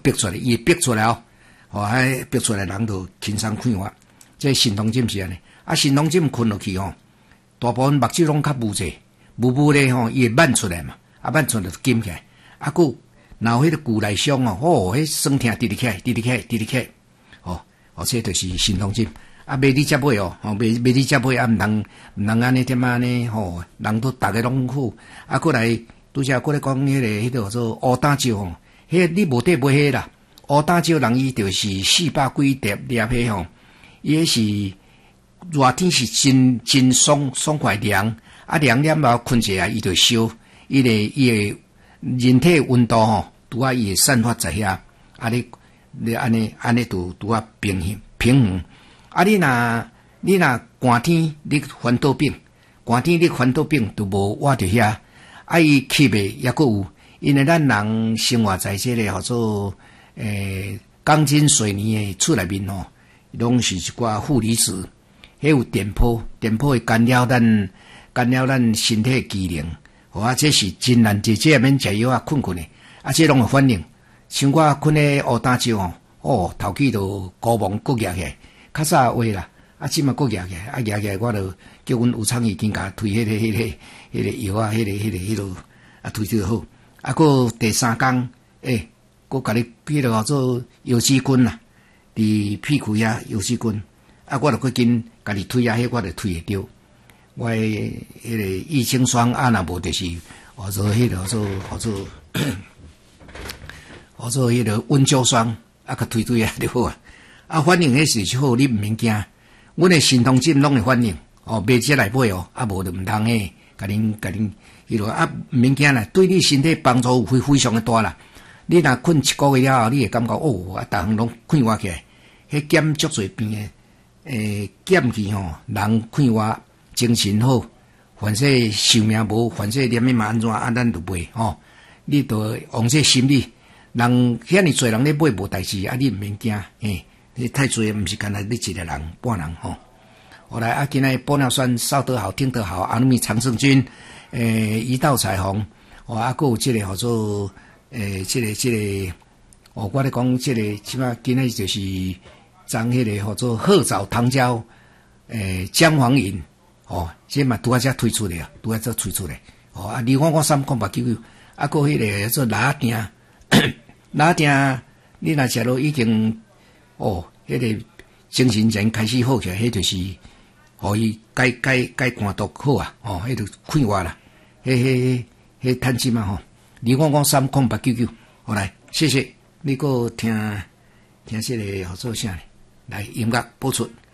逼出来，伊逼出来哦，迄逼出来人就轻松看法。这神通针是安尼，啊，神通针困落去吼，大部分目睭拢较雾者，雾咧吼，伊会漫出来嘛，啊，漫出来就紧起来，啊，佫然后迄个骨内伤哦，迄酸痛直直起来，这就是神通针。啊，卖你接买哦，卖你接买啊，毋通安尼点安尼吼，人都逐个拢好，啊，过来拄则过来讲迄个叫做乌胆椒吼，迄你无得买迄啦，乌胆椒人伊就是400几粒迄吼。伊是热天是真爽快凉，啊凉了嘛困起来伊就烧，伊会人体温度吼，拄啊伊会散发在遐，啊你安尼拄啊平衡，啊你若寒天你烦恼病都无活着遐，啊伊气味也佫有，因为咱人生活在这个叫做钢筋水泥的厝内面吼。拢是一寡负离子，迄有电波会干扰咱身体机能，啊，这是真难治，这免食药啊，困的，啊，这拢有反应。像我困咧乌胆椒哦，头起就高毛骨夹起来，较早话啦，啊，即嘛骨夹起来，啊，夹起来我就叫阮有厂已经甲推迄个药啊，迄个啊，推就好。啊，佫第三工，佫甲你迄个叫做油脂菌啦。伫屁股遐油脂菌，啊，我著去紧家己推啊，迄我著推会着。我迄个益生霜啊，若无就是叫做迄个叫做迄个温胶霜，啊，甲推啊就好啊。啊，反应迄是好，你毋免惊。阮的神通针拢会反应，哦，买这来买哦，啊，无就毋通诶，甲恁迄落啊，毋免惊啦，对你身体帮助非常的大啦。你若困1个月了后，你会感觉哦，啊，逐项拢快活起来，迄减足侪病诶，减去吼，人快活，精神好，凡说寿命无，凡说念诶嘛安怎啊，咱就袂吼，你着往这心理，人遐尼侪人咧买无代志，啊，你毋免惊，你太侪毋是干那你一个人半人吼。后来啊，今仔玻尿酸烧得好，听得好，阿米长胜军，一道彩虹，啊，还有这个叫做。这个，我咧讲这个，即码今仔就是装迄个叫做褐藻糖胶，姜黄饮，这嘛拄啊才推出来啊，拄啊才推出来，啊2559899，啊，个迄个叫做拉丁，拉丁，你若食落已经，迄个精神人开始好起来，迄就是，互伊解寒毒好啊，迄就快活啦，迄趁钱嘛吼。2553899，好来，谢谢你，个听这个合作啥来音乐播出。